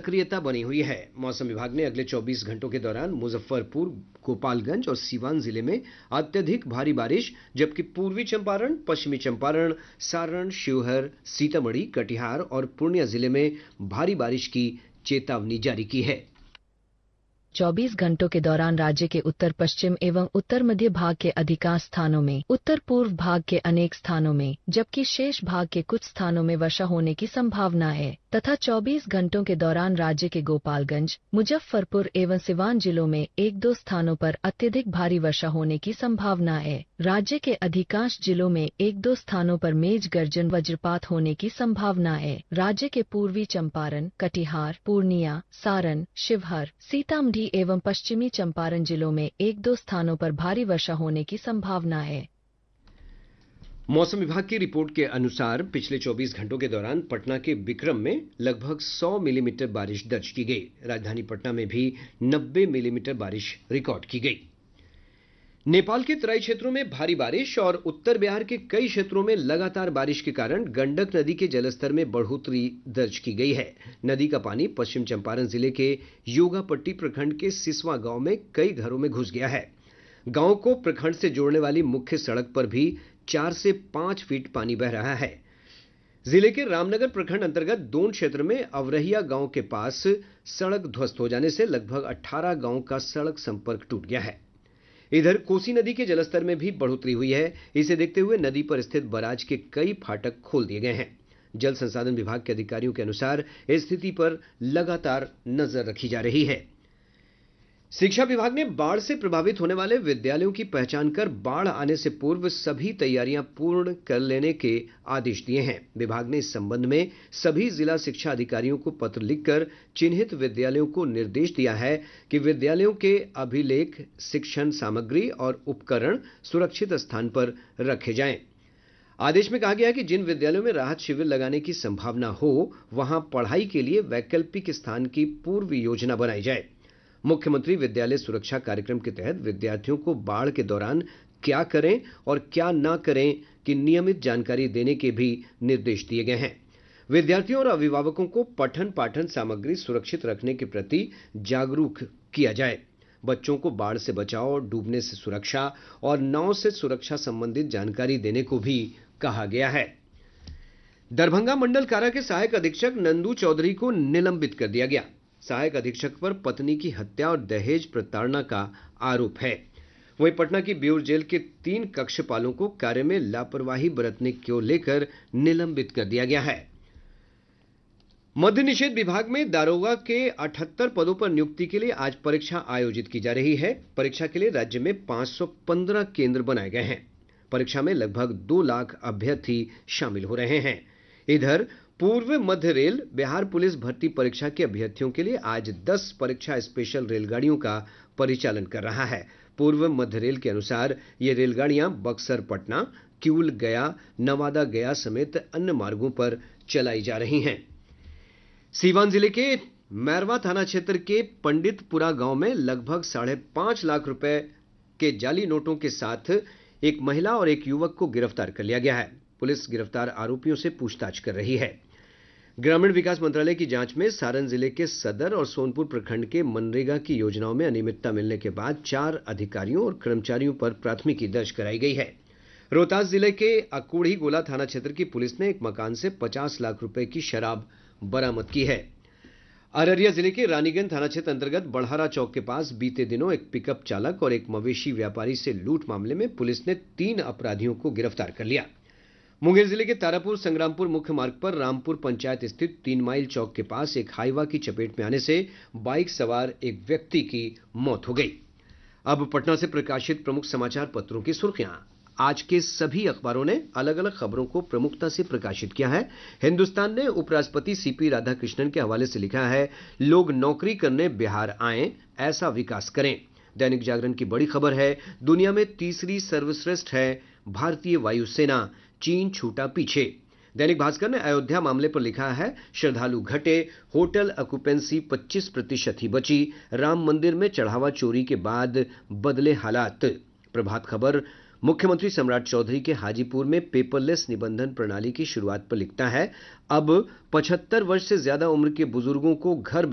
सक्रियता बनी हुई है। मौसम विभाग ने अगले 24 घंटों के दौरान मुजफ्फरपुर, गोपालगंज और सीवान जिले में अत्यधिक भारी बारिश, जबकि पूर्वी चंपारण, पश्चिमी चंपारण, सारण, शिवहर, सीतामढ़ी, कटिहार और पूर्णिया जिले में भारी बारिश की चेतावनी जारी की है। 24 घंटों के दौरान राज्य के उत्तर पश्चिम एवं उत्तर मध्य भाग के अधिकांश स्थानों में, उत्तर पूर्व भाग के अनेक स्थानों में, जबकि शेष भाग के कुछ स्थानों में वर्षा होने की संभावना है तथा 24 घंटों के दौरान राज्य के गोपालगंज, मुजफ्फरपुर एवं सिवान जिलों में 1-2 स्थानों पर अत्यधिक भारी वर्षा होने की संभावना है। राज्य के अधिकांश जिलों में 1-2 स्थानों पर मेघ गर्जन वज्रपात होने की संभावना है। राज्य के पूर्वी चंपारण, कटिहार, पूर्णिया, सारण, शिवहर, सीतामढ़ी एवं पश्चिमी चंपारण जिलों में 1-2 स्थानों पर भारी वर्षा होने की संभावना है। मौसम विभाग की रिपोर्ट के अनुसार पिछले 24 घंटों के दौरान पटना के बिक्रम में लगभग 100 मिलीमीटर बारिश दर्ज की गई। राजधानी पटना में भी 90 मिलीमीटर बारिश रिकॉर्ड की गई। नेपाल के तराई क्षेत्रों में भारी बारिश और उत्तर बिहार के कई क्षेत्रों में लगातार बारिश के कारण गंडक नदी के जलस्तर में बढ़ोतरी दर्ज की गई है। नदी का पानी पश्चिम चंपारण जिले के योगापट्टी प्रखंड के सिसवा गांव में कई घरों में घुस गया है। गांव को प्रखंड से जोड़ने वाली मुख्य सड़क पर भी 4 से 5 फीट पानी बह रहा है। जिले के रामनगर प्रखंड अंतर्गत दोन क्षेत्र में अवरहिया गांव के पास सड़क ध्वस्त हो जाने से लगभग 18 गांव का सड़क संपर्क टूट गया है। इधर कोसी नदी के जलस्तर में भी बढ़ोतरी हुई है। इसे देखते हुए नदी पर स्थित बराज के कई फाटक खोल दिए गए हैं। जल संसाधन विभाग के अधिकारियों के अनुसार स्थिति पर लगातार नजर रखी जा रही है। शिक्षा विभाग ने बाढ़ से प्रभावित होने वाले विद्यालयों की पहचान कर बाढ़ आने से पूर्व सभी तैयारियां पूर्ण कर लेने के आदेश दिए हैं। विभाग ने इस संबंध में सभी जिला शिक्षा अधिकारियों को पत्र लिखकर चिन्हित विद्यालयों को निर्देश दिया है कि विद्यालयों के अभिलेख, शिक्षण सामग्री और उपकरण सुरक्षित स्थान पर रखे जाएं। आदेश में कहा गया है कि जिन विद्यालयों में राहत शिविर लगाने की संभावना हो, वहां पढ़ाई के लिए वैकल्पिक स्थान की पूर्व योजना बनाई जाए। मुख्यमंत्री विद्यालय सुरक्षा कार्यक्रम के तहत विद्यार्थियों को बाढ़ के दौरान क्या करें और क्या ना करें की नियमित जानकारी देने के भी निर्देश दिए गए हैं। विद्यार्थियों और अभिभावकों को पठन पाठन सामग्री सुरक्षित रखने के प्रति जागरूक किया जाए। बच्चों को बाढ़ से बचाव, डूबने से सुरक्षा और नाव से सुरक्षा संबंधित जानकारी देने को भी कहा गया है। दरभंगा मंडल कारा के सहायक अधीक्षक नंदू चौधरी को निलंबित कर दिया गया। सहायक अधीक्षक पर पत्नी की हत्या और दहेज प्रताड़ना का आरोप है। वहीं पटना की बेउर जेल के 3 कक्षपालों को कार्य में लापरवाही बरतने को लेकर निलंबित कर दिया गया है। मद्य निषेध विभाग में दारोगा के 78 पदों पर नियुक्ति के लिए आज परीक्षा आयोजित की जा रही है। परीक्षा के लिए राज्य में 515 केंद्र बनाए गए हैं। परीक्षा में लगभग 2 लाख अभ्यर्थी शामिल हो रहे हैं। इधर पूर्व मध्य रेल बिहार पुलिस भर्ती परीक्षा के अभ्यर्थियों के लिए आज 10 परीक्षा स्पेशल रेलगाड़ियों का परिचालन कर रहा है। पूर्व मध्य रेल के अनुसार ये रेलगाड़ियां बक्सर पटना, किऊल गया, नवादा गया समेत अन्य मार्गों पर चलाई जा रही हैं। सीवान जिले के मैरवा थाना क्षेत्र के पंडितपुरा गांव में लगभग 5.5 लाख रुपए के जाली नोटों के साथ एक महिला और एक युवक को गिरफ्तार कर लिया गया है। पुलिस गिरफ्तार आरोपियों से पूछताछ कर रही है। ग्रामीण विकास मंत्रालय की जांच में सारण जिले के सदर और सोनपुर प्रखंड के मनरेगा की योजनाओं में अनियमितता मिलने के बाद 4 अधिकारियों और कर्मचारियों पर प्राथमिकी दर्ज कराई गई है। रोहतास जिले के अकोढ़ी गोला थाना क्षेत्र की पुलिस ने एक मकान से 50 लाख रुपए की शराब बरामद की है। अररिया जिले के रानीगंज थाना क्षेत्र अंतर्गत बड़हरा चौक के पास बीते दिनों एक पिकअप चालक और एक मवेशी व्यापारी से लूट मामले में पुलिस ने 3 अपराधियों को गिरफ्तार कर लिया। मुंगेर जिले के तारापुर संग्रामपुर मुख्य मार्ग पर रामपुर पंचायत स्थित 3 माइल चौक के पास एक हाईवा की चपेट में आने से बाइक सवार एक व्यक्ति की मौत हो गई। अब पटना से प्रकाशित प्रमुख समाचार पत्रों की सुर्खियां। आज के सभी अखबारों ने अलग अलग खबरों को प्रमुखता से प्रकाशित किया है। हिंदुस्तान ने उपराष्ट्रपति सीपी राधाकृष्णन के हवाले से लिखा है, लोग नौकरी करने बिहार आएं, ऐसा विकास करें। दैनिक जागरण की बड़ी खबर है, दुनिया में तीसरी सर्वश्रेष्ठ है भारतीय वायुसेना, चीन छूटा पीछे। दैनिक भास्कर ने अयोध्या मामले पर लिखा है, श्रद्धालु घटे, होटल ऑक्यूपेंसी 25% ही बची, राम मंदिर में चढ़ावा चोरी के बाद बदले हालात। प्रभात खबर मुख्यमंत्री सम्राट चौधरी के हाजीपुर में पेपरलेस निबंधन प्रणाली की शुरुआत पर लिखता है, अब 75 वर्ष से ज्यादा उम्र के बुजुर्गों को घर